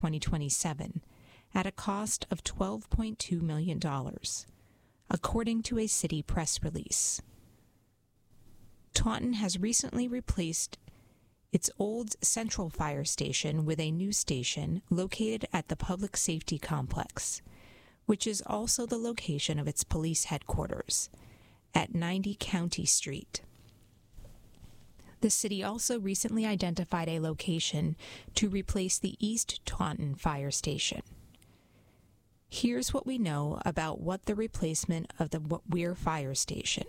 2027 at a cost of $12.2 million, according to a city press release. Taunton has recently replaced its old Central Fire Station with a new station located at the Public Safety Complex, which is also the location of its police headquarters, at 90 County Street. The city also recently identified a location to replace the East Taunton Fire Station. Here's what we know about what the replacement of the Weir Fire Station.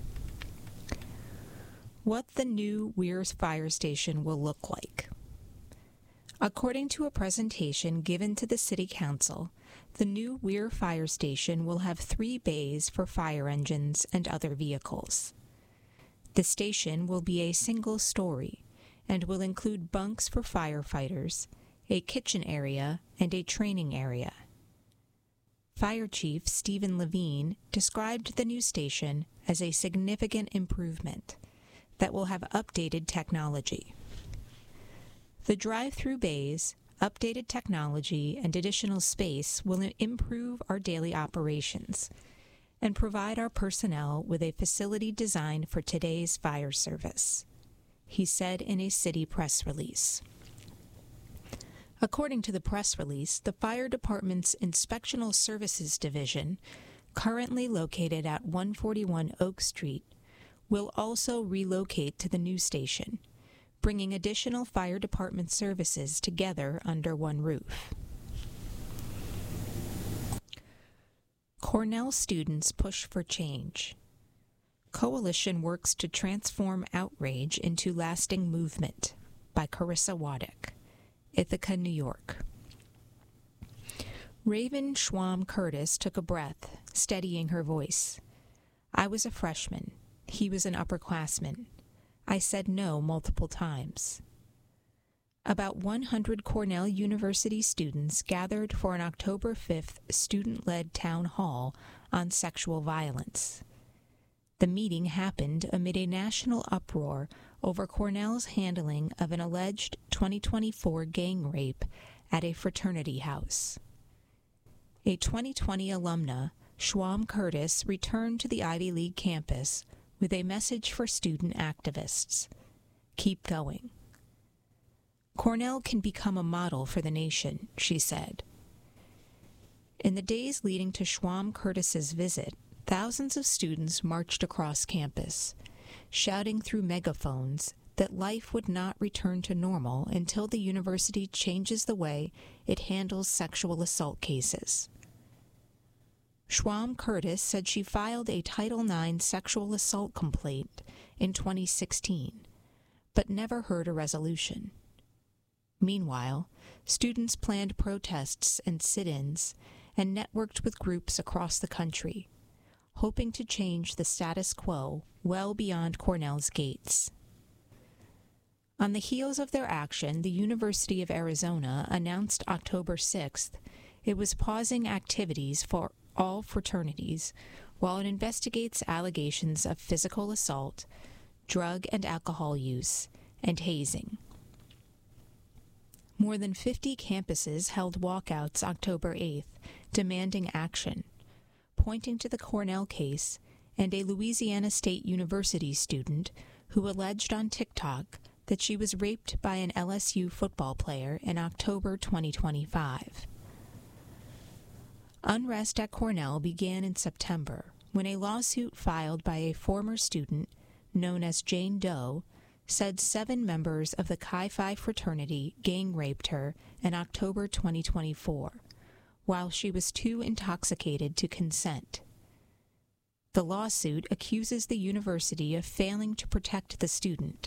What the new Weir Fire Station will look like. According to a presentation given to the City Council, the new Weir Fire Station will have 3 bays for fire engines and other vehicles. The station will be a single story and will include bunks for firefighters, a kitchen area, and a training area. Fire Chief Stephen Levine described the new station as a significant improvement that will have updated technology. The drive-through bays, updated technology, and additional space will improve our daily operations and provide our personnel with a facility designed for today's fire service, he said in a city press release. According to the press release, the fire department's Inspectional Services Division, currently located at 141 Oak Street, will also relocate to the new station, bringing additional fire department services together under one roof. Cornell students push for change. Coalition works to transform outrage into lasting movement, by Carissa Waddick, Ithaca, New York. Raven Schwam Curtis took a breath, steadying her voice. I was a freshman. He was an upperclassman. I said no multiple times. About 100 Cornell University students gathered for an October 5th student-led town hall on sexual violence. The meeting happened amid a national uproar over Cornell's handling of an alleged 2024 gang rape at a fraternity house. A 2020 alumna, Schwam Curtis, returned to the Ivy League campus with a message for student activists. Keep going. Cornell can become a model for the nation, she said. In the days leading to Schwam Curtis's visit, thousands of students marched across campus, shouting through megaphones that life would not return to normal until the university changes the way it handles sexual assault cases. Schwam Curtis said she filed a Title IX sexual assault complaint in 2016, but never heard a resolution. Meanwhile, students planned protests and sit-ins and networked with groups across the country, hoping to change the status quo well beyond Cornell's gates. On the heels of their action, the University of Arizona announced October 6th it was pausing activities for all fraternities while it investigates allegations of physical assault, drug and alcohol use, and hazing. More than 50 campuses held walkouts October 8th, demanding action, pointing to the Cornell case and a Louisiana State University student who alleged on TikTok that she was raped by an LSU football player in October 2025. Unrest at Cornell began in September when a lawsuit filed by a former student known as Jane Doe said 7 members of the Chi Phi fraternity gang-raped her in October 2024, while she was too intoxicated to consent. The lawsuit accuses the university of failing to protect the student.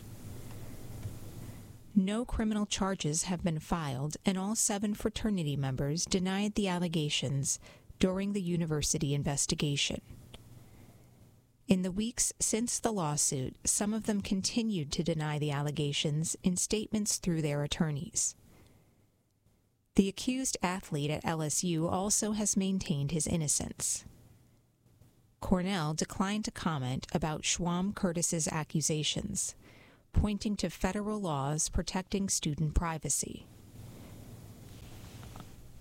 No criminal charges have been filed, and all 7 fraternity members denied the allegations during the university investigation. In the weeks since the lawsuit, some of them continued to deny the allegations in statements through their attorneys. The accused athlete at LSU also has maintained his innocence. Cornell declined to comment about Schwam Curtis's accusations, pointing to federal laws protecting student privacy.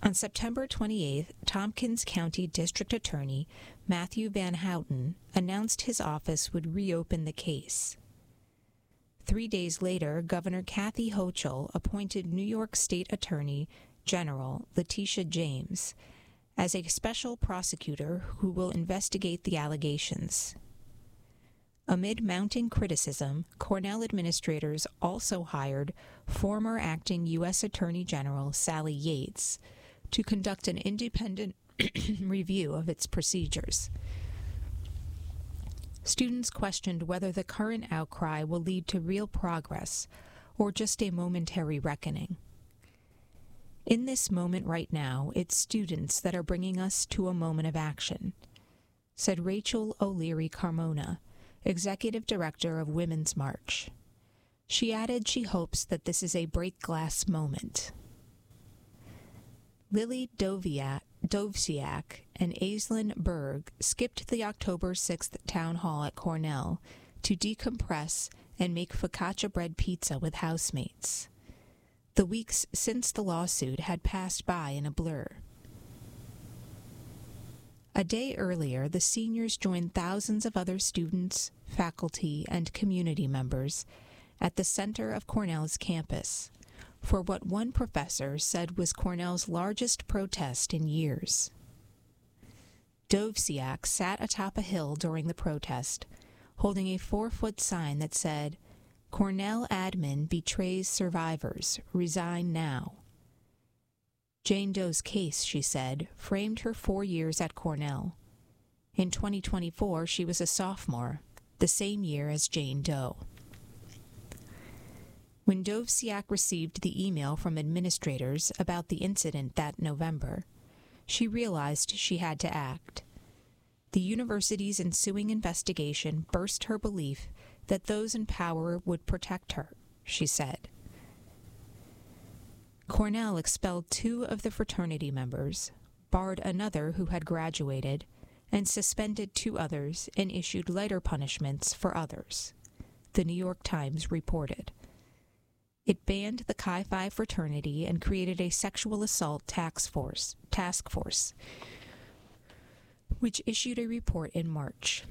On September 28th, Tompkins County District Attorney Matthew Van Houten announced his office would reopen the case. 3 days later, Governor Kathy Hochul appointed New York State Attorney General Letitia James as a special prosecutor who will investigate the allegations. Amid mounting criticism, Cornell administrators also hired former acting U.S. Attorney General Sally Yates to conduct an independent review of its procedures. Students questioned whether the current outcry will lead to real progress or just a momentary reckoning. In this moment right now, it's students that are bringing us to a moment of action, said Rachel O'Leary Carmona, Executive Director of Women's March. She added she hopes that this is a break-glass moment. Lily Dovciak and Aislinn Berg skipped the October 6th town hall at Cornell to decompress and make focaccia bread pizza with housemates. The weeks since the lawsuit had passed by in a blur. A day earlier, the seniors joined thousands of other students, faculty, and community members at the center of Cornell's campus for what one professor said was Cornell's largest protest in years. Dovciak sat atop a hill during the protest, holding a 4-foot sign that said, "Cornell admin betrays survivors. Resign now." Jane Doe's case, she said, framed her 4 years at Cornell. In 2024, she was a sophomore, the same year as Jane Doe. When Dovciak received the email from administrators about the incident that November, she realized she had to act. The university's ensuing investigation burst her belief that those in power would protect her, she said. Cornell expelled 2 of the fraternity members, barred another who had graduated, and suspended 2 others and issued lighter punishments for others, the New York Times reported. It banned the Chi Phi fraternity and created a sexual assault task force, which issued a report in March.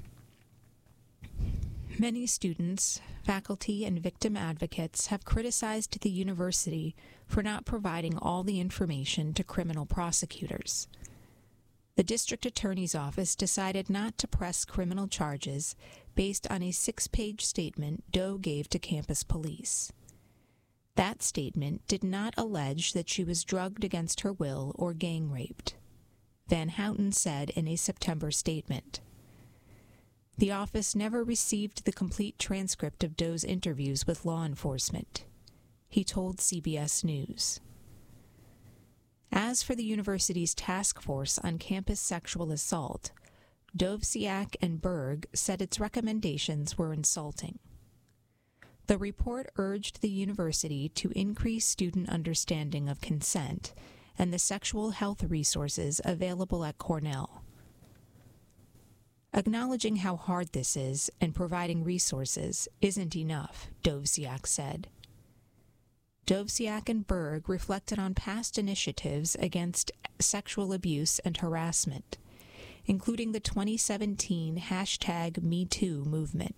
Many students, faculty, and victim advocates have criticized the university for not providing all the information to criminal prosecutors. The district attorney's office decided not to press criminal charges based on a 6-page statement Doe gave to campus police. That statement did not allege that she was drugged against her will or gang raped, Van Houten said in a September statement. The office never received the complete transcript of Doe's interviews with law enforcement, he told CBS News. As for the university's task force on campus sexual assault, Dovciak and Berg said its recommendations were insulting. The report urged the university to increase student understanding of consent and the sexual health resources available at Cornell. Acknowledging how hard this is and providing resources isn't enough, Dovciak said. Dovciak and Berg reflected on past initiatives against sexual abuse and harassment, including the 2017 #MeToo movement.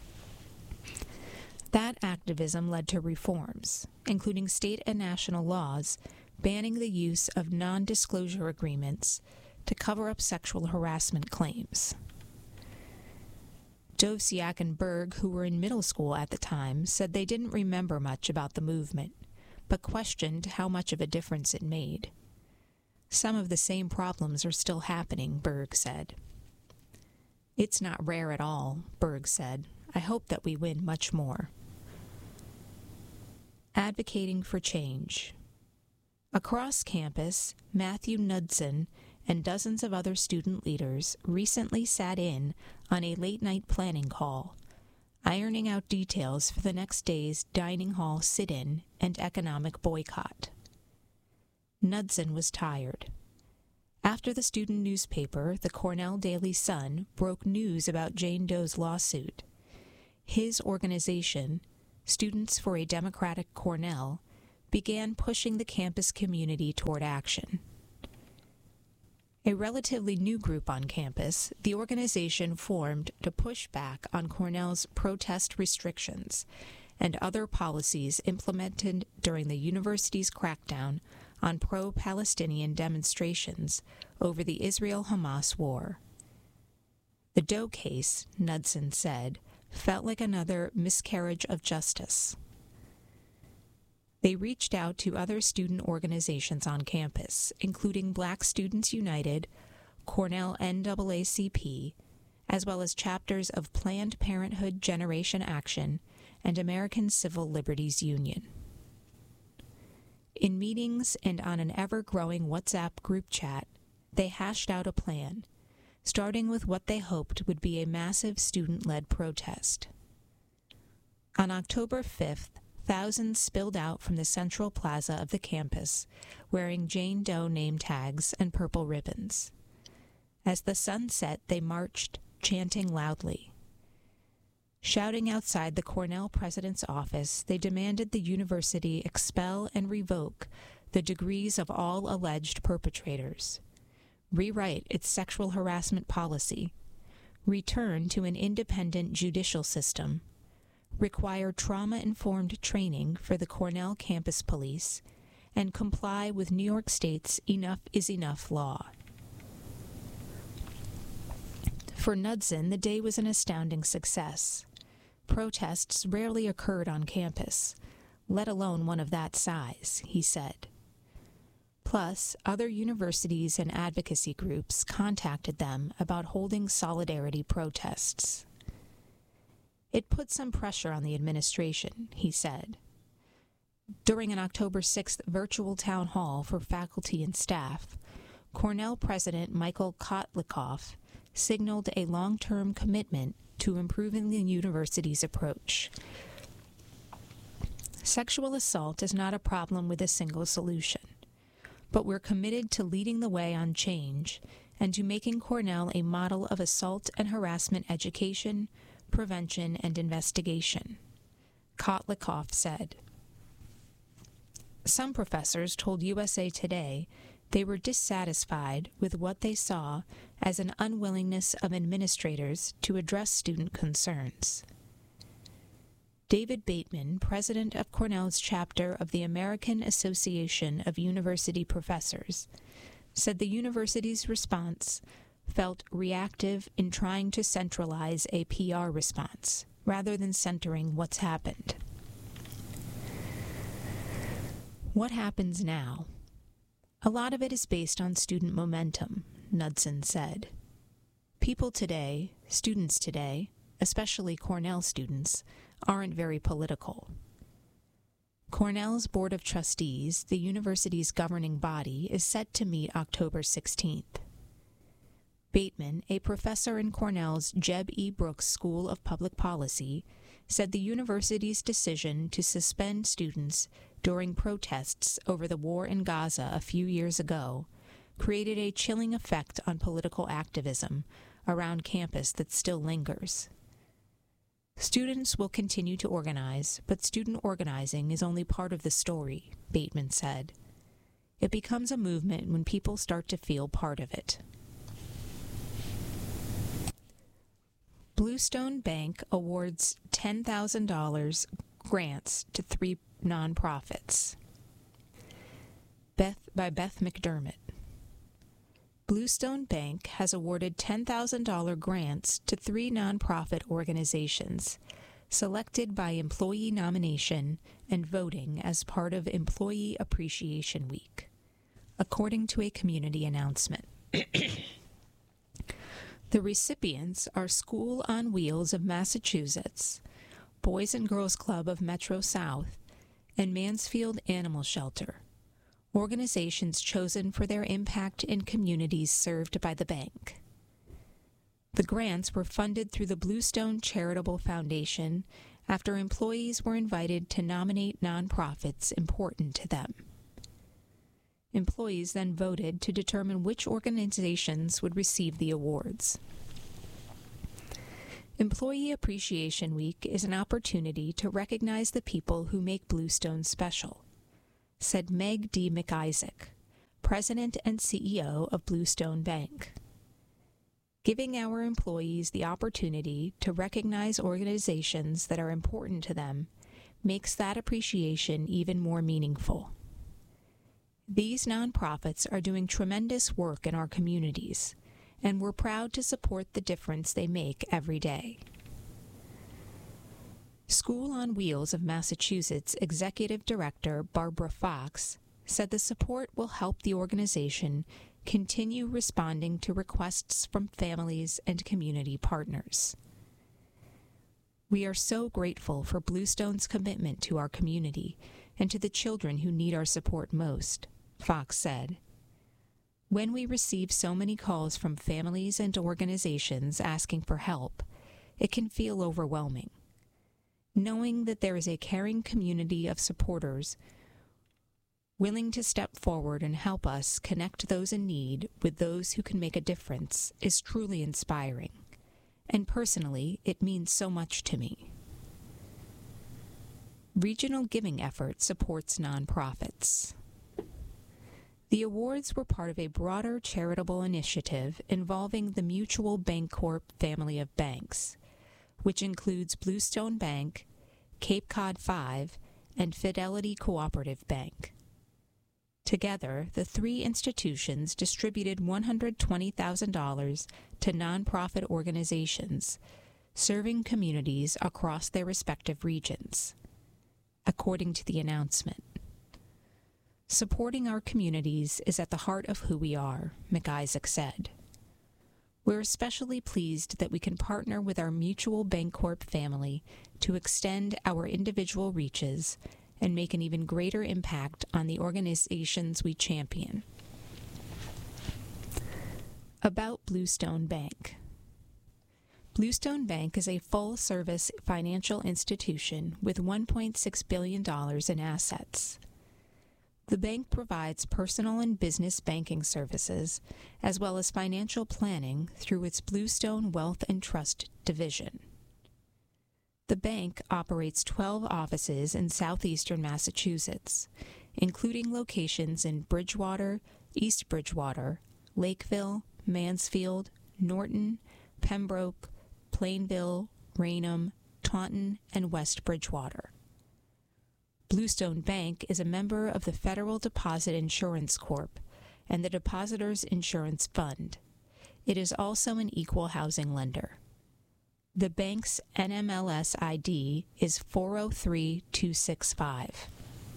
That activism led to reforms, including state and national laws banning the use of non-disclosure agreements to cover up sexual harassment claims. Dovciak and Berg, who were in middle school at the time, said they didn't remember much about the movement, but questioned how much of a difference it made. Some of the same problems are still happening, Berg said. It's not rare at all, Berg said. I hope that we win much more. Advocating for change. Across campus, Matthew Knudsen and dozens of other student leaders recently sat in on a late-night planning call, ironing out details for the next day's dining hall sit-in and economic boycott. Knudsen was tired. After the student newspaper, the Cornell Daily Sun, broke news about Jane Doe's lawsuit, his organization, Students for a Democratic Cornell, began pushing the campus community toward action. A relatively new group on campus, the organization formed to push back on Cornell's protest restrictions and other policies implemented during the university's crackdown on pro-Palestinian demonstrations over the Israel-Hamas war. The Doe case, Knudsen said, felt like another miscarriage of justice. They reached out to other student organizations on campus, including Black Students United, Cornell NAACP, as well as chapters of Planned Parenthood Generation Action and American Civil Liberties Union. In meetings and on an ever-growing WhatsApp group chat, they hashed out a plan, starting with what they hoped would be a massive student-led protest. On October 5th, thousands spilled out from the central plaza of the campus, wearing Jane Doe name tags and purple ribbons. As the sun set, they marched, chanting loudly. Shouting outside the Cornell president's office, they demanded the university expel and revoke the degrees of all alleged perpetrators, rewrite its sexual harassment policy, return to an independent judicial system, require trauma-informed training for the Cornell campus police, and comply with New York State's Enough is Enough law. For Knudsen, the day was an astounding success. Protests rarely occurred on campus, let alone one of that size, he said. Plus, other universities and advocacy groups contacted them about holding solidarity protests. It put some pressure on the administration, he said. During an October 6th virtual town hall for faculty and staff, Cornell President Michael Kotlikoff signaled a long-term commitment to improving the university's approach. Sexual assault is not a problem with a single solution, but we're committed to leading the way on change and to making Cornell a model of assault and harassment education, prevention, and investigation, Kotlikoff said. Some professors told USA Today they were dissatisfied with what they saw as an unwillingness of administrators to address student concerns. David Bateman, president of Cornell's chapter of the American Association of University Professors, said the university's response felt reactive in trying to centralize a PR response, rather than centering what's happened. What happens now? A lot of it is based on student momentum, Knudsen said. People today, students today, especially Cornell students, aren't very political. Cornell's Board of Trustees, the university's governing body, is set to meet October 16th. Bateman, a professor in Cornell's Jeb E. Brooks School of Public Policy, said the university's decision to suspend students during protests over the war in Gaza a few years ago created a chilling effect on political activism around campus that still lingers. Students will continue to organize, but student organizing is only part of the story, Bateman said. It becomes a movement when people start to feel part of it. Bluestone Bank awards $10,000 grants to 3 nonprofits. By Beth McDermott. Bluestone Bank has awarded $10,000 grants to 3 nonprofit organizations, selected by employee nomination and voting as part of Employee Appreciation Week, according to a community announcement. The recipients are School on Wheels of Massachusetts, Boys and Girls Club of Metro South, and Mansfield Animal Shelter, organizations chosen for their impact in communities served by the bank. The grants were funded through the Bluestone Charitable Foundation after employees were invited to nominate nonprofits important to them. Employees then voted to determine which organizations would receive the awards. Employee Appreciation Week is an opportunity to recognize the people who make Bluestone special, said Meg D. McIsaac, President and CEO of Bluestone Bank. Giving our employees the opportunity to recognize organizations that are important to them makes that appreciation even more meaningful. These nonprofits are doing tremendous work in our communities, and we're proud to support the difference they make every day. School on Wheels of Massachusetts Executive Director Barbara Fox said the support will help the organization continue responding to requests from families and community partners. We are so grateful for Bluestone's commitment to our community and to the children who need our support most, Fox said. When we receive so many calls from families and organizations asking for help, it can feel overwhelming. Knowing that there is a caring community of supporters willing to step forward and help us connect those in need with those who can make a difference is truly inspiring. And personally, it means so much to me. Regional Giving Effort supports nonprofits. The awards were part of a broader charitable initiative involving the Mutual Bancorp family of banks, which includes Bluestone Bank, Cape Cod 5, and Fidelity Cooperative Bank. Together, the three institutions distributed $120,000 to nonprofit organizations serving communities across their respective regions, according to the announcement. Supporting our communities is at the heart of who we are, McIsaac said. We're especially pleased that we can partner with our Mutual Bancorp family to extend our individual reaches and make an even greater impact on the organizations we champion. About Bluestone Bank. Bluestone Bank is a full-service financial institution with $1.6 billion in assets. The bank provides personal and business banking services, as well as financial planning through its Bluestone Wealth and Trust division. The bank operates 12 offices in southeastern Massachusetts, including locations in Bridgewater, East Bridgewater, Lakeville, Mansfield, Norton, Pembroke, Plainville, Raynham, Taunton, and West Bridgewater. Bluestone Bank is a member of the Federal Deposit Insurance Corp. And the Depositors Insurance Fund. It is also an equal housing lender. The bank's NMLS ID is 403265.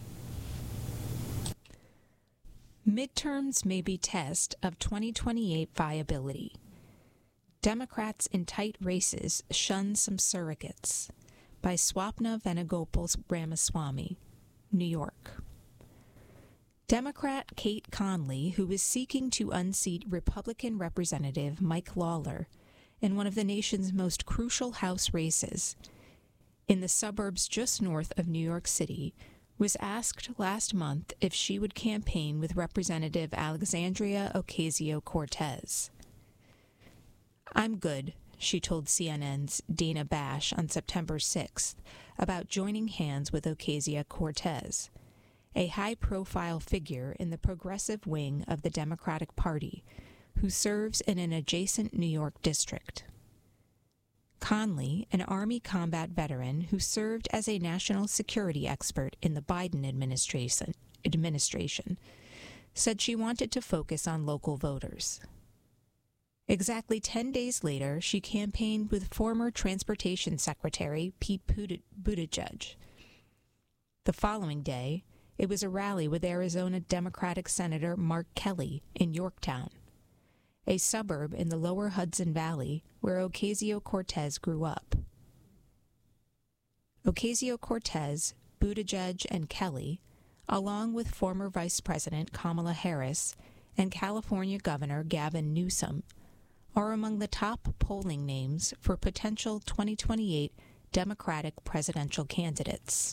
Midterms may be test of 2028 viability. Democrats in tight races shun some surrogates. By Swapna Venugopal Ramaswamy, New York. Democrat Kate Conley, who is seeking to unseat Republican Representative Mike Lawler in one of the nation's most crucial House races, in the suburbs just north of New York City, was asked last month if she would campaign with Representative Alexandria Ocasio-Cortez. "I'm good," she told CNN's Dana Bash on September 6th about joining hands with Ocasio-Cortez, a high-profile figure in the progressive wing of the Democratic Party who serves in an adjacent New York district. Conley, an Army combat veteran who served as a national security expert in the Biden administration, said she wanted to focus on local voters. Exactly 10 days later, she campaigned with former Transportation Secretary Pete Buttigieg. The following day, it was a rally with Arizona Democratic Senator Mark Kelly in Yorktown, a suburb in the lower Hudson Valley where Ocasio-Cortez grew up. Ocasio-Cortez, Buttigieg, and Kelly, along with former Vice President Kamala Harris and California Governor Gavin Newsom, are among the top polling names for potential 2028 Democratic presidential candidates.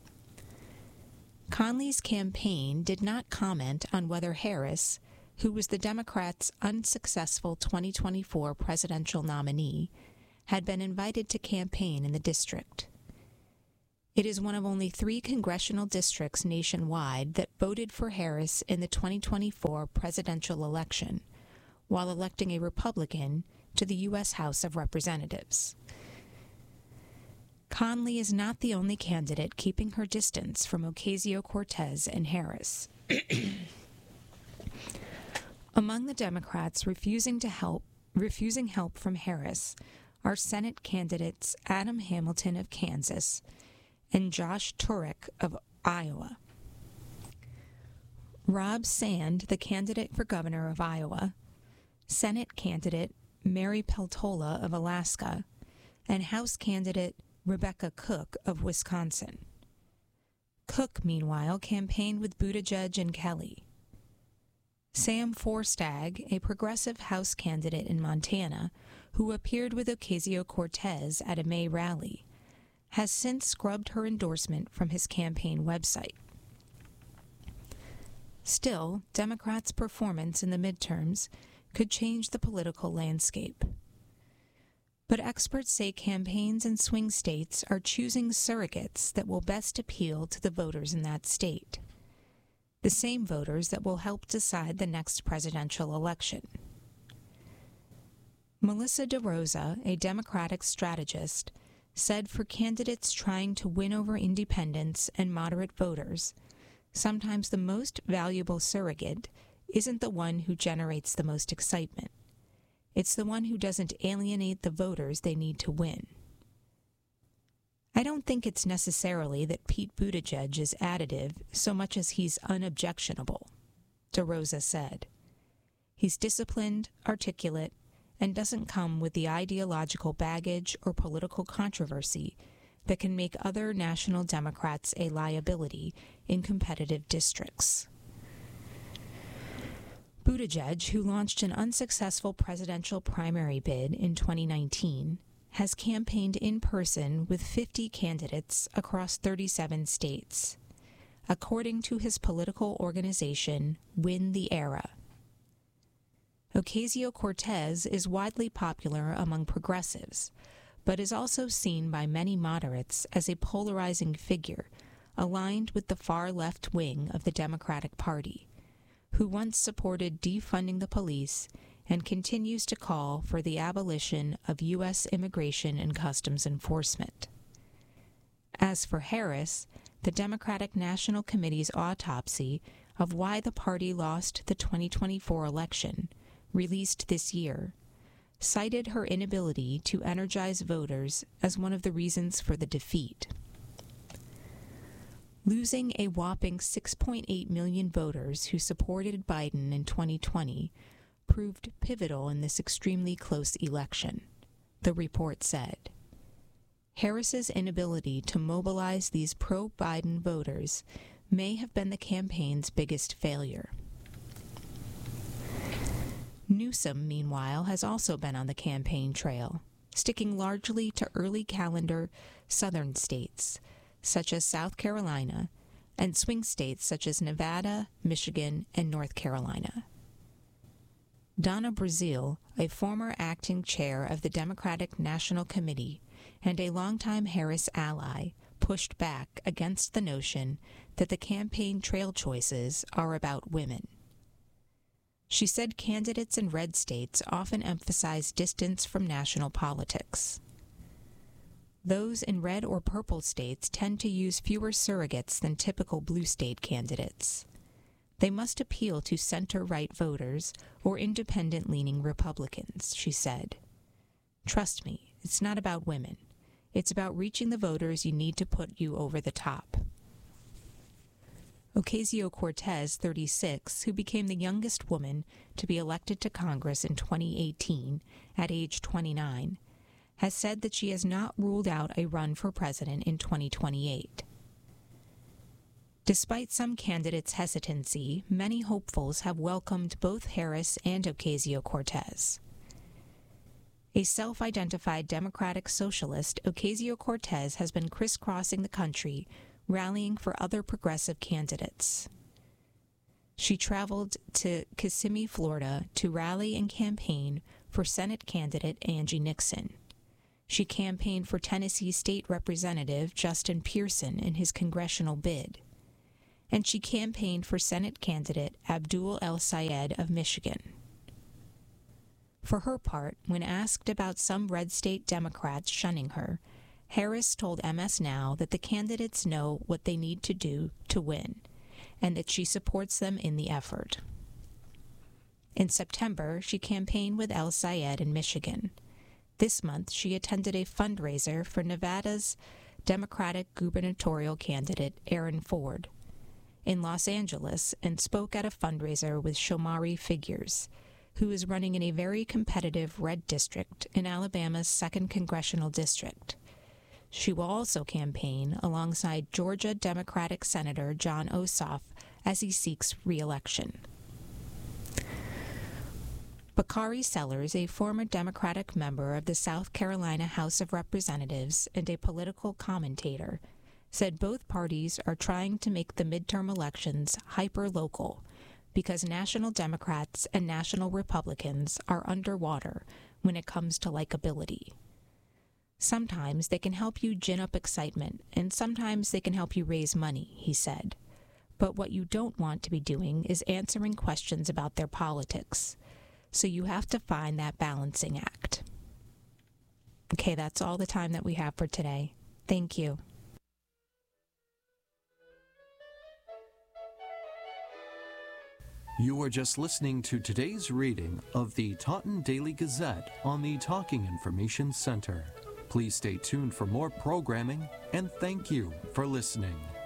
Conley's campaign did not comment on whether Harris, who was the Democrats' unsuccessful 2024 presidential nominee, had been invited to campaign in the district. It is one of only 3 congressional districts nationwide that voted for Harris in the 2024 presidential election, while electing a Republican to the U.S. House of Representatives. Conley is not the only candidate keeping her distance from Ocasio-Cortez and Harris. Among the Democrats refusing help from Harris are Senate candidates Adam Hamilton of Kansas and Josh Turek of Iowa. Rob Sand, the candidate for governor of Iowa, Senate candidate Mary Peltola of Alaska, and House candidate Rebecca Cook of Wisconsin. Cook, meanwhile, campaigned with Buttigieg and Kelly. Sam Forstag, a progressive House candidate in Montana, who appeared with Ocasio-Cortez at a May rally, has since scrubbed her endorsement from his campaign website. Still, Democrats' performance in the midterms could change the political landscape. But experts say campaigns in swing states are choosing surrogates that will best appeal to the voters in that state, the same voters that will help decide the next presidential election. Melissa DeRosa, a Democratic strategist, said for candidates trying to win over independents and moderate voters, sometimes the most valuable surrogate isn't the one who generates the most excitement. It's the one who doesn't alienate the voters they need to win. I don't think it's necessarily that Pete Buttigieg is additive so much as he's unobjectionable, DeRosa said. He's disciplined, articulate, and doesn't come with the ideological baggage or political controversy that can make other national Democrats a liability in competitive districts. Buttigieg, who launched an unsuccessful presidential primary bid in 2019, has campaigned in person with 50 candidates across 37 states, according to his political organization, Win the Era. Ocasio-Cortez is widely popular among progressives, but is also seen by many moderates as a polarizing figure aligned with the far left wing of the Democratic Party, who once supported defunding the police and continues to call for the abolition of U.S. immigration and customs enforcement. As for Harris, the Democratic National Committee's autopsy of why the party lost the 2024 election, released this year, cited her inability to energize voters as one of the reasons for the defeat. Losing a whopping 6.8 million voters who supported Biden in 2020 proved pivotal in this extremely close election, the report said. Harris's inability to mobilize these pro-Biden voters may have been the campaign's biggest failure. Newsom, meanwhile, has also been on the campaign trail, sticking largely to early calendar southern states, such as South Carolina, and swing states such as Nevada, Michigan, and North Carolina. Donna Brazile, a former acting chair of the Democratic National Committee and a longtime Harris ally, pushed back against the notion that the campaign trail choices are about women. She said candidates in red states often emphasize distance from national politics. Those in red or purple states tend to use fewer surrogates than typical blue state candidates. They must appeal to center-right voters or independent-leaning Republicans, she said. Trust me, it's not about women. It's about reaching the voters you need to put you over the top. Ocasio-Cortez, 36, who became the youngest woman to be elected to Congress in 2018 at age 29, has said that she has not ruled out a run for president in 2028. Despite some candidates' hesitancy, many hopefuls have welcomed both Harris and Ocasio-Cortez. A self-identified Democratic socialist, Ocasio-Cortez has been crisscrossing the country, rallying for other progressive candidates. She traveled to Kissimmee, Florida, to rally and campaign for Senate candidate Angie Nixon. She campaigned for Tennessee State Representative Justin Pearson in his congressional bid. And she campaigned for Senate candidate Abdul El-Sayed of Michigan. For her part, when asked about some red state Democrats shunning her, Harris told MS Now that the candidates know what they need to do to win, and that she supports them in the effort. In September, she campaigned with El-Sayed in Michigan. This month, she attended a fundraiser for Nevada's Democratic gubernatorial candidate Aaron Ford in Los Angeles and spoke at a fundraiser with Shomari Figures, who is running in a very competitive red district in Alabama's 2nd Congressional District. She will also campaign alongside Georgia Democratic Senator Jon Ossoff as he seeks re-election. Bakari Sellers, a former Democratic member of the South Carolina House of Representatives and a political commentator, said both parties are trying to make the midterm elections hyper-local because national Democrats and national Republicans are underwater when it comes to likability. Sometimes they can help you gin up excitement, and sometimes they can help you raise money, he said. But what you don't want to be doing is answering questions about their politics. So you have to find that balancing act. Okay, that's all the time that we have for today. Thank you. You were just listening to today's reading of the Taunton Daily Gazette on the Talking Information Center. Please stay tuned for more programming, and thank you for listening.